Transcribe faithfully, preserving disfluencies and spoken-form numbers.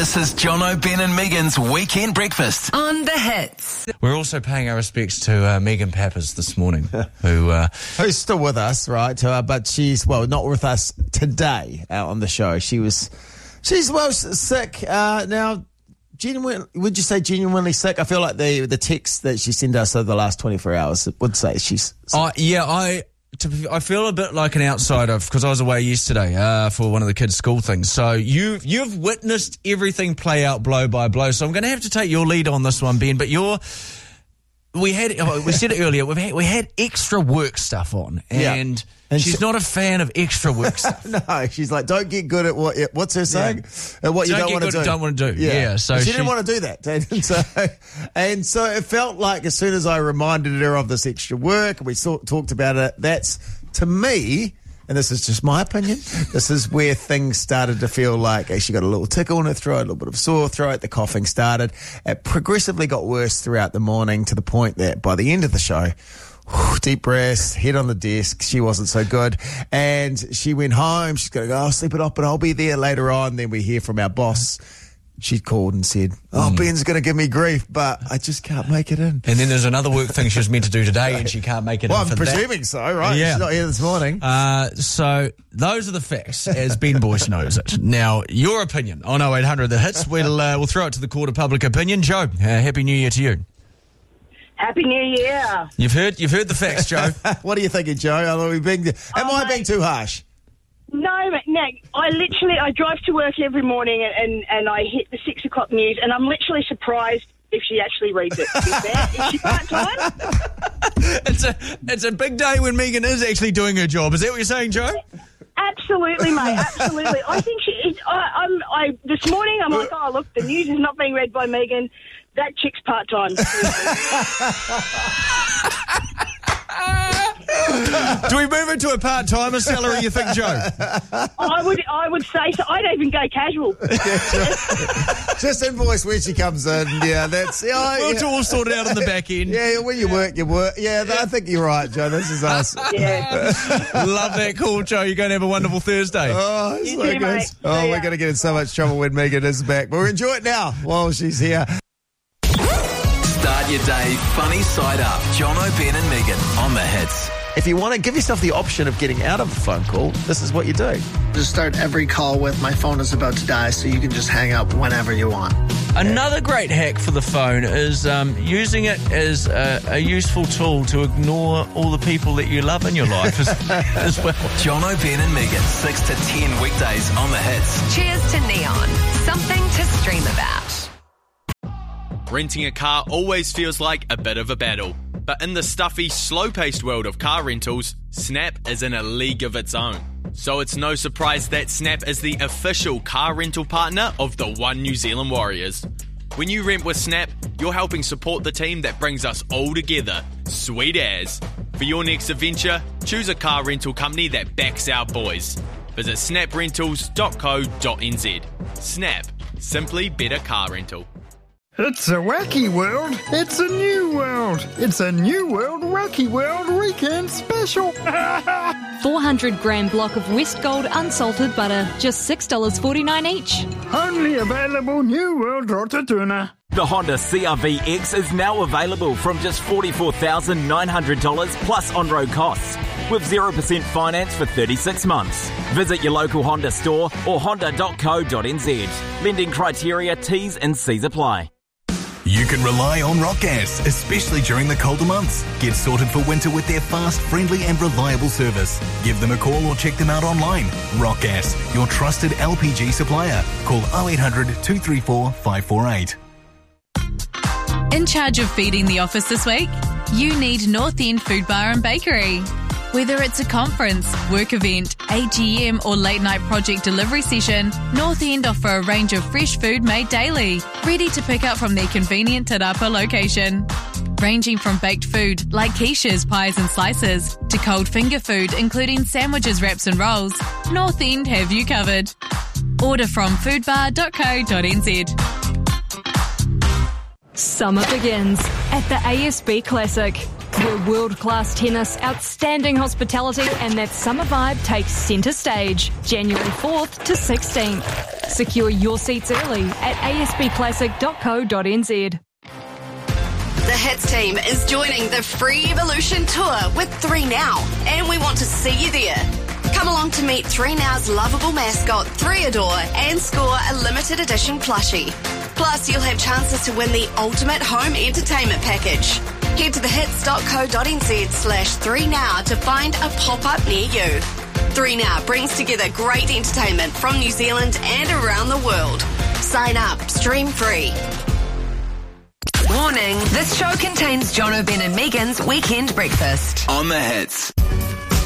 This is Jono, Ben and Megan's Weekend Breakfast on The Hits. We're also paying our respects to uh, Megan Pappas this morning, who uh, who's still with us, right? Uh, but she's well, not with us today uh, on the show. She was, she's well s- sick uh, now. Genuine, would you say genuinely sick? I feel like the the text that she sent us over the last twenty-four hours would say she's sick. Uh, yeah, I to, I feel a bit like an outsider because I was away yesterday uh, for one of the kids' school things. So you, you've witnessed everything play out blow by blow. So I'm going to have to take your lead on this one, Ben. But you're... We had, we said it earlier, we've had, we had extra work stuff on, and, yeah. and she's she, not a fan of extra work stuff. No, she's like, don't get good at what, what's her saying? Yeah. At what you don't, don't want to do. Don't want to do, yeah. yeah so she, she didn't want to do that. And so, and so it felt like as soon as I reminded her of this extra work, and we saw, talked about it, that's, to me, and this is just my opinion, this is where things started to feel like she got a little tickle in her throat, a little bit of sore throat, the coughing started. It progressively got worse throughout the morning to the point that by the end of the show, whew, deep breaths, head on the desk, she wasn't so good. And she went home, she's going to go, I'll sleep it off, but I'll be there later on. Then we hear from our boss. She called and said, oh, mm. Ben's going to give me grief, but I just can't make it in. And then there's another work thing she was meant to do today and she can't make it well, in for I'm presuming that. so, right? Yeah. She's not here this morning. Uh, so those are the facts, as Ben Boyce knows it. Now, your opinion on oh eight hundred The Hits. We'll, uh, we'll throw it to the court of public opinion. Joe, uh, Happy New Year to you. Happy New Year. You've heard, you've heard the facts, Joe. What are you thinking, Joe? Are we being, am oh, I mate. being too harsh? No, no, I literally, I drive to work every morning and, and, and I hit the six o'clock news and I'm literally surprised if she actually reads it. Is, that, is she part-time? It's a, it's a big day when Megan is actually doing her job. Is that what you're saying, Joe? Absolutely, mate, absolutely. I think she is, I, I'm, I, this morning I'm like, oh, look, the news is not being read by Megan. That chick's part-time. Do we move into a part-timer salary, you think, Joe? I would I would say so. I'd even go casual. Just invoice when she comes in. Yeah, that's... Yeah, we'll yeah. all sort it out on the back end. Yeah, when you work, you work. Yeah, I think you're right, Joe. This is us. Yeah. Love that call, Joe. You're going to have a wonderful Thursday. Oh, it's You so too, good. mate. Oh, See we're ya. going to get in so much trouble when Megan is back. But we'll enjoy it now while she's here. Start your day funny side up. Jono, Ben and Megan on The Hits. If you want to give yourself the option of getting out of a phone call, this is what you do. Just start every call with my phone is about to die, so you can just hang up whenever you want. Another great hack for the phone is um, using it as a, a useful tool to ignore all the people that you love in your life as, as well. Jono, Ben and Megan, six to ten weekdays on The Hits. Cheers to Neon. Something to stream about. Renting a car always feels like a bit of a battle. But in the stuffy, slow-paced world of car rentals, Snap is in a league of its own. So it's no surprise that Snap is the official car rental partner of the One New Zealand Warriors. When you rent with Snap, you're helping support the team that brings us all together. Sweet as. For your next adventure, choose a car rental company that backs our boys. Visit snap rentals dot co dot n z. Snap. Simply better car rental. It's a wacky world. It's a new world. It's a new world wacky world weekend special. four hundred gram block of West Gold unsalted butter, just six dollars forty-nine each. Only available New World Rotatuna. The Honda C R V X is now available from just forty-four thousand nine hundred dollars plus on-road costs, with zero percent finance for thirty-six months. Visit your local Honda store or honda dot co dot n z. Lending criteria, T's and C's apply. You can rely on Rock Gas, especially during the colder months. Get sorted for winter with their fast, friendly and reliable service. Give them a call or check them out online. Rock Gas, your trusted L P G supplier. Call oh eight hundred two three four five four eight. In charge of feeding the office this week? You need North End Food Bar and Bakery. Whether it's a conference, work event, A G M or late night project delivery session, North End offer a range of fresh food made daily, ready to pick up from their convenient Te Rapa location. Ranging from baked food like quiches, pies and slices, to cold finger food including sandwiches, wraps and rolls, North End have you covered. Order from food bar dot co dot n z. Summer begins at the A S B Classic, where world-class tennis, outstanding hospitality and that summer vibe takes centre stage, January fourth to sixteenth. Secure your seats early at a s b classic dot co dot n z. The Hits team is joining the free Evolution Tour with three now, and we want to see you there. Come along to meet three now's lovable mascot, three adore, and score a limited edition plushie. Plus, you'll have chances to win the ultimate home entertainment package. Head to thehits dot co dot n z slash three now to find a pop-up near you. three now brings together great entertainment from New Zealand and around the world. Sign up, stream free. Warning, this show contains John O'Ben and Megan's Weekend Breakfast. On the Hits.